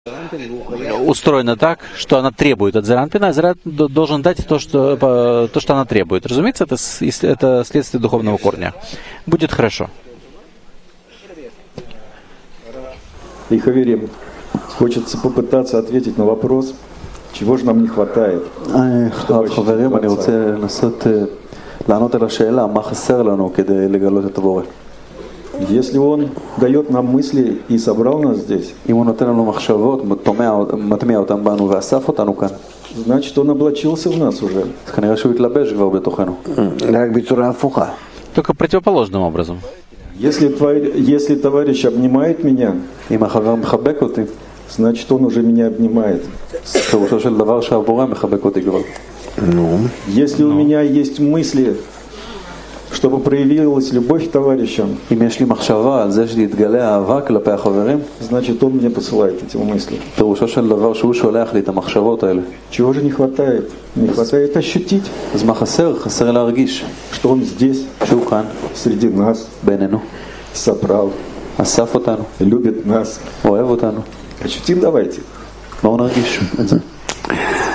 устроена так, что она требует от Заранпина, а Заранпин должен дать то, что она требует. Разумеется, это следствие духовного корня. Будет хорошо. И Хаверим, хочется попытаться ответить на вопрос, чего же нам не хватает. חברים, אני רוצה לנסות לענות על השאלה, מה חסר לנו כדי לגלות את הבורא. Если он дает нам мысли и собрал нас здесь, אם הוא נותן לנו מחשבות, מטמיע אותם בנו ואסף אותנו כאן, значит, он облачился в нас уже. אז כנראה שהוא התלבש כבר בתוכנו. רק בצורה הפוכה. Только противоположным образом. Если товарищ обнимает меня, אם החבר מחבק אותי, значит, он уже меня обнимает. פירושו של דבר שהבורא מחבק אותי כבר. Если у меня есть мысли, чтобы проявилась любовь к товарищам, אם יש לי מחשבה על זה שתתגלה אהבה כלפי החברים, значит, он мне посылает эти мысли. פירושו של דבר שהוא שולח לי את המחשבות האלה. Чего же не хватает? Не хватает ощутить, אז מה חסר? חסר להרגיש что он здесь, שהוא כאן, среди нас, בינינו, собрал, אסף אותנו, любит нас. אוהב אותנו. Ощутим давайте. בואו נרגיש את זה.